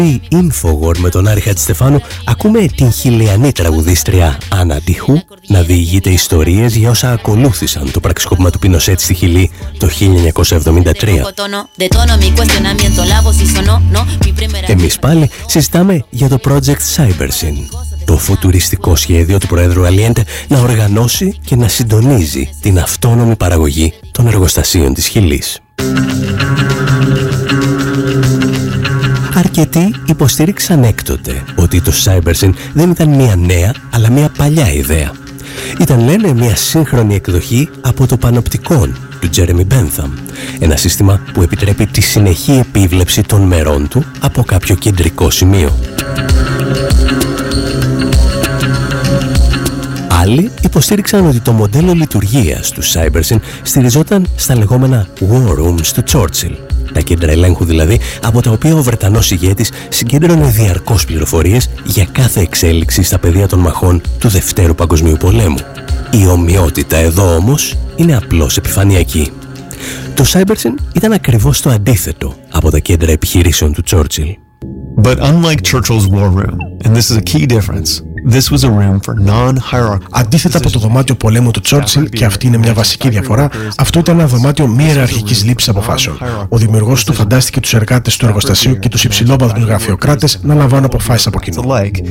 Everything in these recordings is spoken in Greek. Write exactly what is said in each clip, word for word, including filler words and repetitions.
Η Infowar με τον Άρη Χατζηστεφάνου ακούμε την χιλιανή τραγουδίστρια Άννα Τιχού να διηγείται ιστορίες για όσα ακολούθησαν το πραξικόπημα του Πινοσέτ στη Χιλή το χίλια εννιακόσια εβδομήντα τρία. Εμείς πάλι συζητάμε για το project Cybersyn, το φουτουριστικό σχέδιο του Προέδρου Αλιέντε να οργανώσει και να συντονίζει την αυτόνομη παραγωγή των εργοστασίων της Χιλής. Αρκετοί υποστήριξαν έκτοτε ότι το Cybersyn δεν ήταν μια νέα αλλά μια παλιά ιδέα. Ήταν, λένε, μια σύγχρονη εκδοχή από το Πανοπτικόν του Τζέρεμι Μπένθαμ, ένα σύστημα που επιτρέπει τη συνεχή επίβλεψη των μερών του από κάποιο κεντρικό σημείο. Άλλοι υποστήριξαν ότι το μοντέλο λειτουργίας του Cybersyn στηριζόταν στα λεγόμενα War Rooms του Churchill, τα κέντρα ελέγχου δηλαδή, από τα οποία ο Βρετανός ηγέτης συγκέντρωνε διαρκώς πληροφορίες για κάθε εξέλιξη στα πεδία των μαχών του Δευτέρου Παγκοσμίου Πολέμου. Η ομοιότητα εδώ όμως είναι απλώς επιφανειακή. Το Cybersyn ήταν ακριβώς το αντίθετο από τα κέντρα επιχειρήσεων του Churchill. But unlike Churchill's war room, and this is a key difference, this was a room for non-hierarchical. Αντίθετα από το δωμάτιο πολέμου του Churchill, και αυτή είναι μια βασική διαφορά, αυτό ήταν ένα δωμάτιο μη ιεραρχικής λήψης αποφάσεων. Ο δημιουργός του φαντάστηκε τους εργάτες του εργοστασίου και τους υψηλόβαθμους γραφειοκράτες να λαμβάνουν αποφάσεις από κοινού.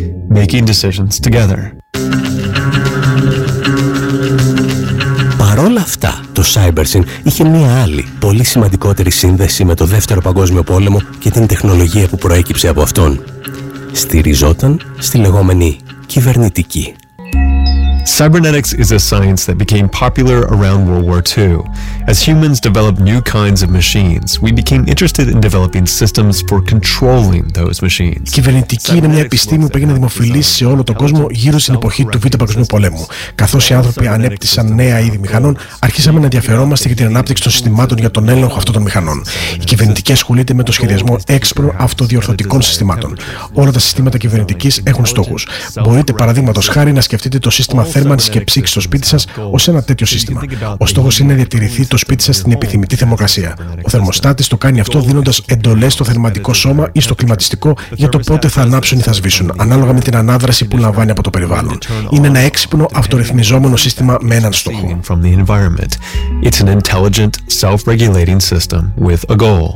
Παρόλα αυτά, το Cybersyn είχε μία άλλη, πολύ σημαντικότερη σύνδεση με το Δεύτερο Παγκόσμιο Πόλεμο και την τεχνολογία που προέκυψε από αυτόν. Στηριζόταν στη λεγόμενη κυβερνητική. Cybernetics is a science that became popular around World War Two. As humans developed new kinds of machines, we became interested in developing systems for controlling those machines. Η κυβερνητική είναι μια επιστήμη που έγινε δημοφιλής σε όλο τον κόσμο γύρω στην εποχή του Β' Παγκοσμίου Πολέμου. Καθώς οι άνθρωποι ανέπτυσαν νέα είδη μηχανών, αρχίσαμε να ενδιαφερόμαστε για την ανάπτυξη των συστημάτων για τον έλεγχο αυτών των μηχανών. Η κυβερνητική ασχολείται με το σχεδιασμό έξυπνων αυτοδιορθωτικών συστημάτων. Όλα τα συστήματα κυβερνητικής έχουν στόχους. Μπορείτε, παραδείγματος χάρη, να σκεφτείτε το σύστημα θέρμανσης και ψήξης στο σπίτι σας ως ένα τέτοιο σύστημα. Ο στόχος είναι να διατηρηθεί το σπίτι σας στην επιθυμητή θερμοκρασία. Ο θερμοστάτης το κάνει αυτό δίνοντας εντολές στο θερματικό σώμα ή στο κλιματιστικό για το πότε θα ανάψουν ή θα σβήσουν, ανάλογα με την ανάδραση που λαμβάνει από το περιβάλλον. Είναι ένα έξυπνο αυτορυθμιζόμενο σύστημα με έναν στόχο. It's an intelligent, self-regulating system with a goal.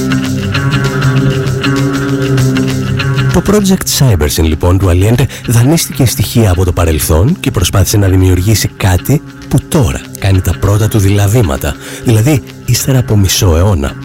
Το project Cybersyn λοιπόν του Αλιέντε δανείστηκε στοιχεία από το παρελθόν και προσπάθησε να δημιουργήσει κάτι που τώρα κάνει τα πρώτα του δειλά βήματα, δηλαδή ύστερα από μισό αιώνα.